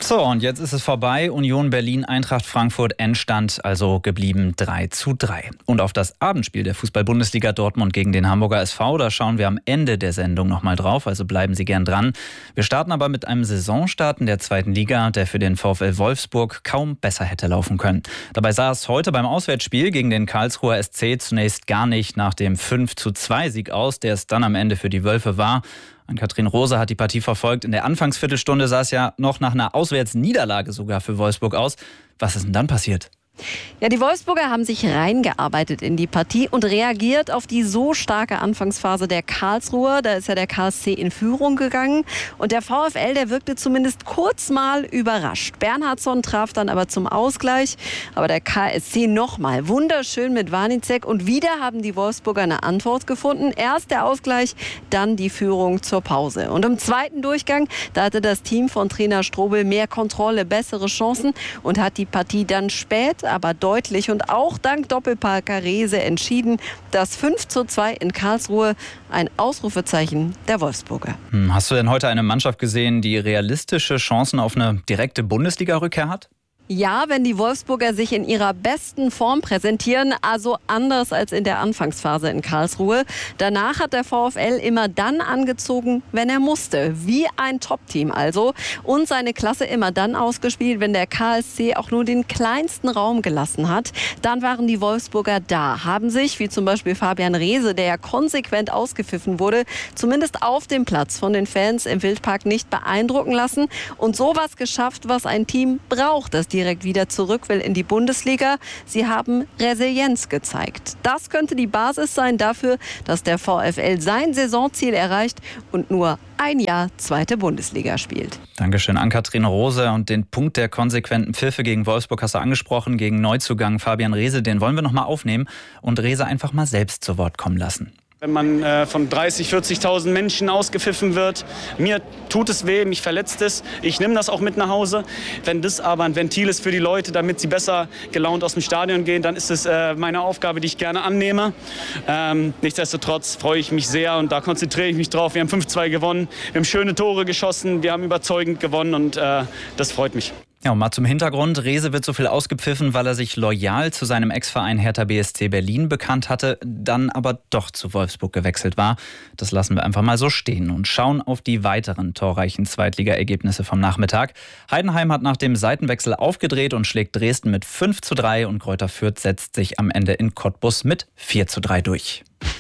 So, und jetzt ist es vorbei. Union Berlin, Eintracht Frankfurt, Endstand also geblieben 3:3. Und auf das Abendspiel der Fußball-Bundesliga Dortmund gegen den Hamburger SV, da schauen wir am Ende der Sendung nochmal drauf, also bleiben Sie gern dran. Wir starten aber mit einem Saisonstart in der 2. Liga, der für den VfL Wolfsburg kaum besser hätte laufen können. Dabei sah es heute beim Auswärtsspiel gegen den Karlsruher SC zunächst gar nicht nach dem 5:2-Sieg aus, der es dann am Ende für die Wölfe war. Ann-Kathrin Rose hat die Partie verfolgt. In der Anfangsviertelstunde sah es ja noch nach einer Auswärtsniederlage sogar für Wolfsburg aus. Was ist denn dann passiert? Ja, die Wolfsburger haben sich reingearbeitet in die Partie und reagiert auf die so starke Anfangsphase der Karlsruher. Da ist ja der KSC in Führung gegangen. Und der VfL, der wirkte zumindest kurz mal überrascht. Bernhardsson traf dann aber zum Ausgleich. Aber der KSC nochmal wunderschön mit Warnicek. Und wieder haben die Wolfsburger eine Antwort gefunden. Erst der Ausgleich, dann die Führung zur Pause. Und im zweiten Durchgang, da hatte das Team von Trainer Strobel mehr Kontrolle, bessere Chancen und hat die Partie dann spät, aber deutlich und auch dank Doppelparker Rehse entschieden. Das 5:2 in Karlsruhe, ein Ausrufezeichen der Wolfsburger. Hast du denn heute eine Mannschaft gesehen, die realistische Chancen auf eine direkte Bundesliga-Rückkehr hat? Ja, wenn die Wolfsburger sich in ihrer besten Form präsentieren, also anders als in der Anfangsphase in Karlsruhe. Danach hat der VfL immer dann angezogen, wenn er musste. Wie ein Top-Team also. Und seine Klasse immer dann ausgespielt, wenn der KSC auch nur den kleinsten Raum gelassen hat. Dann waren die Wolfsburger da, haben sich, wie zum Beispiel Fabian Rehse, der ja konsequent ausgepfiffen wurde, zumindest auf dem Platz von den Fans im Wildpark nicht beeindrucken lassen. Und sowas geschafft, was ein Team braucht, das direkt wieder zurück will in die Bundesliga. Sie haben Resilienz gezeigt. Das könnte die Basis sein dafür, dass der VfL sein Saisonziel erreicht und nur ein Jahr 2. Bundesliga spielt. Dankeschön, Ann-Kathrin Rose. Und den Punkt der konsequenten Pfiffe gegen Wolfsburg hast du angesprochen, gegen Neuzugang Fabian Rehse. Den wollen wir noch mal aufnehmen und Rehse einfach mal selbst zu Wort kommen lassen. Wenn man von 30.000, 40.000 Menschen ausgepfiffen wird, mir tut es weh, mich verletzt es. Ich nehme das auch mit nach Hause. Wenn das aber ein Ventil ist für die Leute, damit sie besser gelaunt aus dem Stadion gehen, dann ist es meine Aufgabe, die ich gerne annehme. Nichtsdestotrotz freue ich mich sehr und da konzentriere ich mich drauf. Wir haben 5:2 gewonnen, wir haben schöne Tore geschossen, wir haben überzeugend gewonnen und das freut mich. Ja, und mal zum Hintergrund. Rehse wird so viel ausgepfiffen, weil er sich loyal zu seinem Ex-Verein Hertha BSC Berlin bekannt hatte, dann aber doch zu Wolfsburg gewechselt war. Das lassen wir einfach mal so stehen und schauen auf die weiteren torreichen Zweitliga-Ergebnisse vom Nachmittag. Heidenheim hat nach dem Seitenwechsel aufgedreht und schlägt Dresden mit 5:3 und Greuther Fürth setzt sich am Ende in Cottbus mit 4:3 durch.